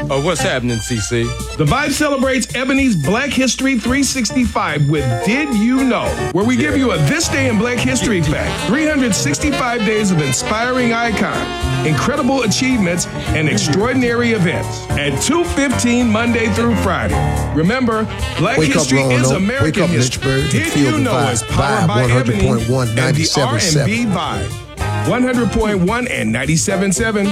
What's happening, CC? The Vibe celebrates Ebony's Black History 365 with Did You Know, where we give you a This Day in Black History fact. 365 days of inspiring icons, incredible achievements, and extraordinary events at 2:15 Monday through Friday. Remember, Black History is American history. Did You Know is powered by Ebony and the R&B Vibe. 100.1 and 97.7.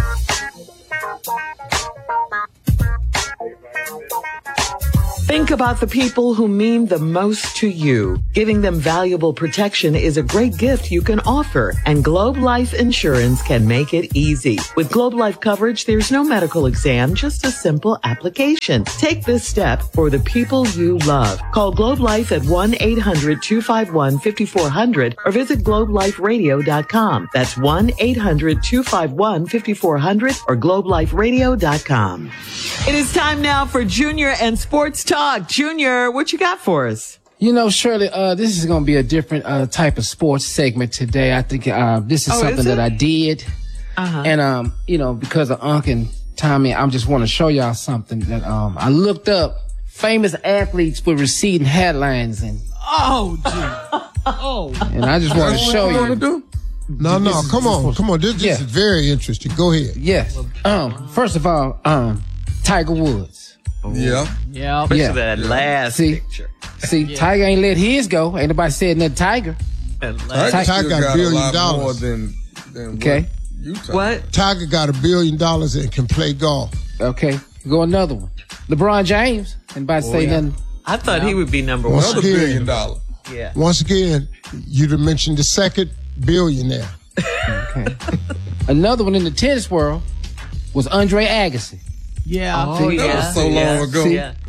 Think about the people who mean the most to you. Giving them valuable protection is a great gift you can offer, and Globe Life Insurance can make it easy. With Globe Life coverage, there's no medical exam, just a simple application. Take this step for the people you love. Call Globe Life at 1-800-251-5400 or visit globeliferadio.com. That's 1-800-251-5400 or globeliferadio.com. It is time now for Junior and Sports Talk. Junior, what you got for us? You know, Shirley, this is going to be a different type of sports segment today. I think this is something that I did. And, you know, because of Unc and Tommy, I just want to show y'all something that I looked up. Famous athletes with receding hairlines. And and I just want to show you. No, come on. This is very interesting. Go ahead. Yes. First of all, Tiger Woods. Especially that last picture. See, Tiger ain't let his go. Ain't nobody said nothing. Tiger. Tiger got $1 billion. More than okay. What? Tiger got $1 billion and can play golf. Okay. Go another one. LeBron James. Anybody say nothing? I thought he would be number one. Another $1 billion. Yeah. Once again, you'd have mentioned the second billionaire. Okay. Another one in the tennis world was Andre Agassi. Yeah. That was so long ago.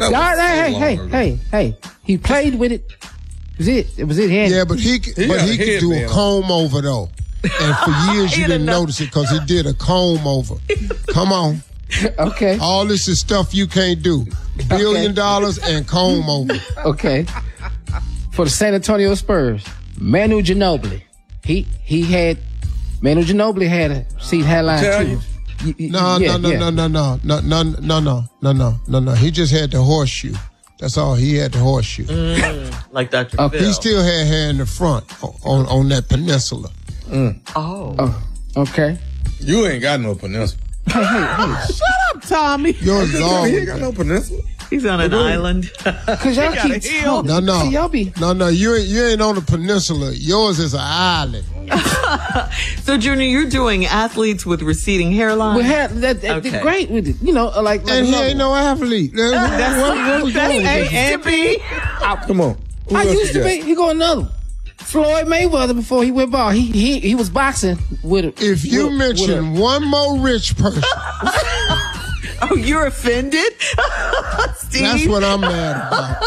Hey. He played with it. It was it. Yeah, but he could do a comb over though. And for years you didn't notice it because he did a comb over. Come on. Okay. All this is stuff you can't do. $1 billion and comb over. Okay. For the San Antonio Spurs, Manu Ginobili. Manu Ginobili had a receding hairline too. No. He just had the horseshoe. That's all. He had the horseshoe. Like Dr. Phil. He still had hair in the front on that peninsula. Okay. You ain't got no peninsula. Hey. Shut up, Tommy. Yours is all. He ain't got no peninsula. He's on an island. Cause y'all keep you ain't on the peninsula. Yours is an island. So, Junior, you're doing athletes with receding hairline. They're great with it. You know, like and he ain't no athlete. That's A&B. Come on. I used to be. He go another one. Floyd Mayweather before he went bald. He was boxing with it. If you mention one more rich person. Oh, you're offended? Steve? That's what I'm mad about.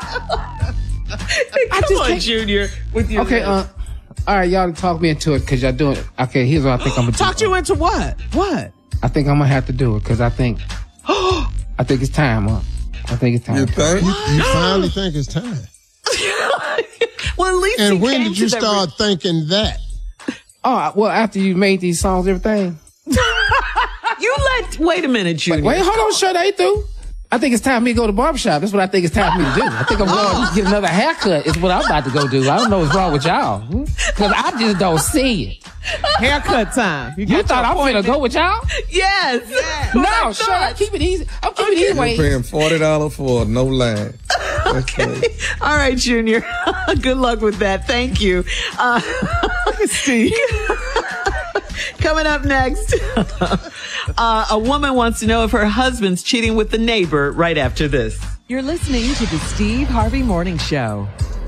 Come on, Junior. With your all right, y'all talk me into it because y'all doing it. Okay, here's what I think I'm going to do. Talk you into what? What? I think I'm going to have to do it because I think it's time, huh? I think it's time. You think? You finally think it's time. Well, at least and when did you start thinking that? Oh, well, after you made these songs, everything. Wait a minute, Junior. Wait, hold on, Shirt, I ain't through. I think it's time for me to go to the barbershop. That's what I think it's time for me to do. I think I'm going to get another haircut is what I'm about to go do. I don't know what's wrong with y'all. Because I just don't see it. Haircut time. You thought I'm going to go with y'all? Yes. No, Shirt, I keep it easy. I'm keeping it easy. You're paying $40 for no line. Okay. All right, Junior. Good luck with that. Thank you. Steve. Coming up next, a woman wants to know if her husband's cheating with the neighbor right after this. You're listening to the Steve Harvey Morning Show.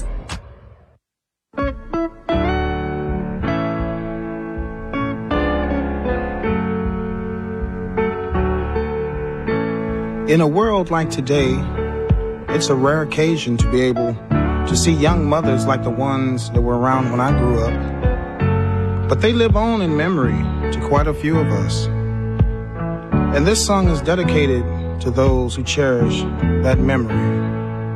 In a world like today, it's a rare occasion to be able to see young mothers like the ones that were around when I grew up. But they live on in memory to quite a few of us. And this song is dedicated to those who cherish that memory.